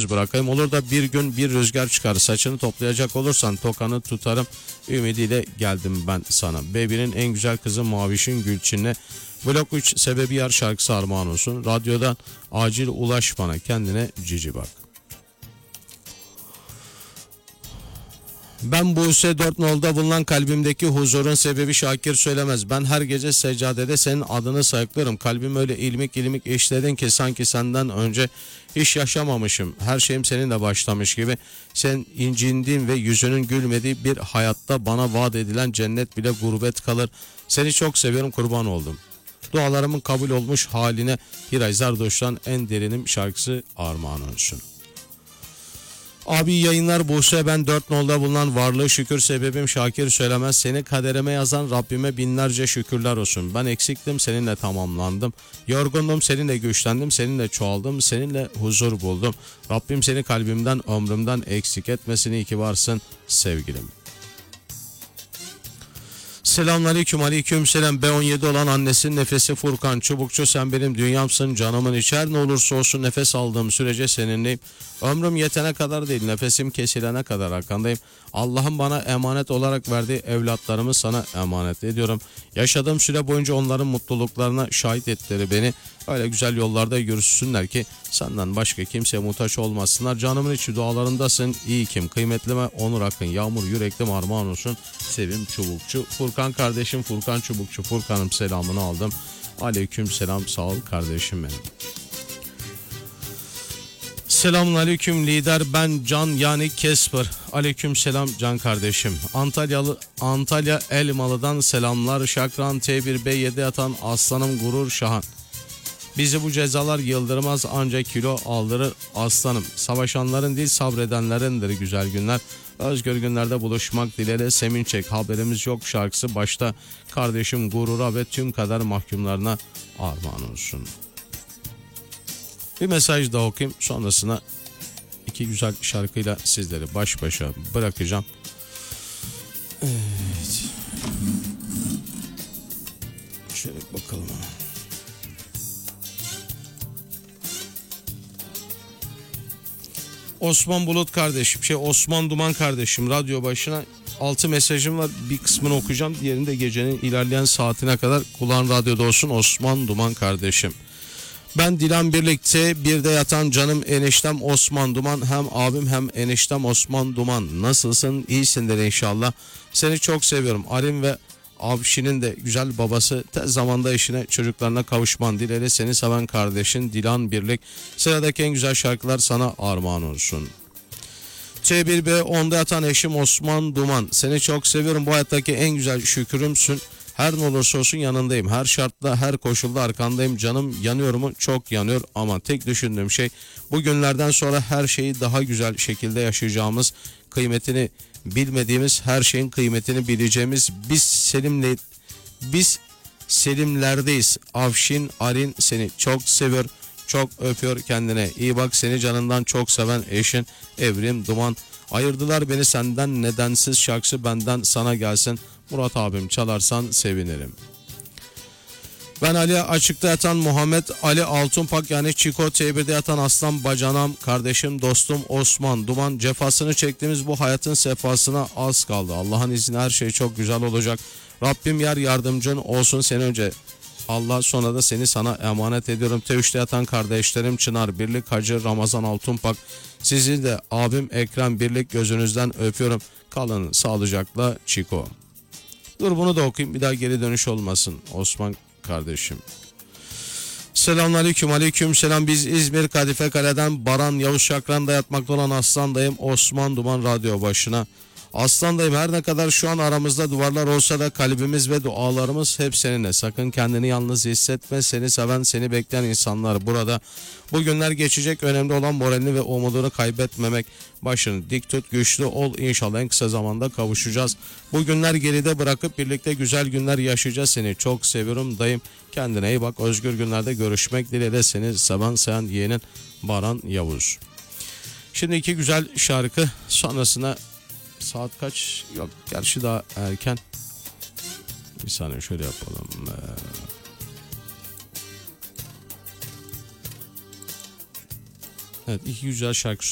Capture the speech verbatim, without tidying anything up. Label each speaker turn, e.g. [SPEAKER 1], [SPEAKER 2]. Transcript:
[SPEAKER 1] yalnız bırakayım. Olur da bir gün bir rüzgar çıkar, saçını toplayacak olursan tokanı tutarım ümidiyle geldim ben sana. Baby'nin en güzel kızı Maviş'in Gülçin'le Blok üç Sebebi Yar şarkısı armağan olsun. Radyodan acil ulaş bana, kendine cici bak. Ben Buse dört nolda bulunan kalbimdeki huzurun sebebi Şakir Söylemez. Ben her gece seccadede senin adını sayıklarım. Kalbim öyle ilmik ilmik işledin ki sanki senden önce hiç yaşamamışım. Her şeyim seninle başlamış gibi. Sen incindiğin ve yüzünün gülmediği bir hayatta bana vaat edilen cennet bile gurbet kalır. Seni çok seviyorum, kurban oldum. Dualarımın kabul olmuş haline Hiray Zardoş'tan En Derinim şarkısı armağan olsun. Abi yayınlar Buse, ben dört nolda bulunan varlığı şükür sebebim Şakir Söylemez. Seni kaderime yazan Rabbime binlerce şükürler olsun. Ben eksiktim, seninle tamamlandım. Yorgundum, seninle güçlendim, seninle çoğaldım, seninle huzur buldum. Rabbim seni kalbimden, ömrümden eksik etmesin. İyi ki varsın sevgilim. Selamünaleyküm, aleyküm selam. B on yedi olan annesinin nefesi Furkan Çubukçu, sen benim dünyamsın, canımın içer, ne olursa olsun nefes aldığım sürece seninleyim. Ömrüm yetene kadar değil, nefesim kesilene kadar arkandayım. Allah'ın bana emanet olarak verdiği evlatlarımı sana emanet ediyorum. Yaşadığım süre boyunca onların mutluluklarına şahit ettileri beni öyle güzel yollarda yürüsünler ki senden başka kimseye muhtaç olmasınlar. Canımın içi dualarındasın. İyi kim, kıymetlime onur akın, yağmur yüreklim armağan olsun. Sevim Çubukçu. Furkan kardeşim, Furkan Çubukçu. Furkan'ım selamını aldım. Aleyküm selam, sağ ol kardeşim benim. Selamun aleyküm lider, ben Can yani Kesper. Aleyküm selam Can kardeşim. Antalyalı Antalya Elmalı'dan selamlar. Şakran T bir B yedi atan aslanım gurur şahan. Bizi bu cezalar yıldırmaz, ancak kilo aldırır aslanım. Savaşanların değil sabredenlerindir güzel günler. Özgür günlerde buluşmak dileğiyle Semin Çek haberimiz yok şarkısı başta kardeşim gurura ve tüm kader mahkumlarına armağan olsun. Bir mesaj daha okuyayım, sonrasında iki güzel şarkıyla sizleri baş başa bırakacağım. Evet. Şöyle bakalım. Osman Bulut kardeşim, şey Osman Duman kardeşim, radyo başına altı mesajım var. Bir kısmını okuyacağım, diğerini de gecenin ilerleyen saatine kadar kulağın radyoda olsun. Osman Duman kardeşim. Ben Dilan birlikte bir de yatan canım eniştem Osman Duman, hem abim hem eniştem Osman Duman. Nasılsın? İyisindir inşallah. Seni çok seviyorum. Arim ve Avşin'in de güzel babası, tez zamanda eşine çocuklarına kavuşman dileğiyle seni seven kardeşin Dilan Birlik. Sıradaki en güzel şarkılar sana armağan olsun. C bir B onda yatan eşim Osman Duman. Seni çok seviyorum. Bu hayattaki en güzel şükürümsün. Her ne olursa olsun yanındayım. Her şartta, her koşulda arkandayım. Canım yanıyor mu? Çok yanıyor ama tek düşündüğüm şey bu günlerden sonra her şeyi daha güzel şekilde yaşayacağımız, kıymetini bilmediğimiz her şeyin kıymetini bileceğimiz biz Selim'le biz Selimlerdeyiz. Avşin Arin seni çok seviyor, çok öpüyor, kendine iyi bak. Seni canından çok seven eşin Evrim Duman. Ayırdılar beni senden nedensiz şarkısı benden sana gelsin. Murat abim çalarsan sevinirim. Ben Ali açıkta yatan Muhammed Ali Altunpak yani Çiko T birde yatan aslan bacanam kardeşim dostum Osman Duman. Cefasını çektiğimiz bu hayatın sefasına az kaldı. Allah'ın izniyle her şey çok güzel olacak. Rabbim yar yardımcın olsun seni önce. Allah sonra da seni sana emanet ediyorum. T üçte yatan kardeşlerim Çınar Birlik, Hacı Ramazan Altunpak. Sizi de abim Ekrem Birlik gözünüzden öpüyorum. Kalın sağlıcakla Çiko. Dur bunu da okuyayım, bir daha geri dönüş olmasın Osman kardeşim. Selamünaleyküm, aleyküm selam. Biz İzmir Kadife Kale'den Baran Yavuz Şakran'da yatmakta olan Aslan'dayım. Osman Duman radyo başına. Aslan'dayım, her ne kadar şu an aramızda duvarlar olsa da kalbimiz ve dualarımız hep seninle. Sakın kendini yalnız hissetme, seni seven, seni bekleyen insanlar burada. Bu günler geçecek, önemli olan moralini ve umudunu kaybetmemek. Başını dik tut, güçlü ol, inşallah en kısa zamanda kavuşacağız. Bu günler geride bırakıp birlikte güzel günler yaşayacağız. Seni çok seviyorum dayım, kendine iyi bak. Özgür günlerde görüşmek dileğiyle seni seven seven yeğenin Baran Yavuz. Şimdi iki güzel şarkı sonrasına. Saat kaç? Yok gerçi daha erken. Bir saniye şöyle yapalım. Evet, iki güzel şarkı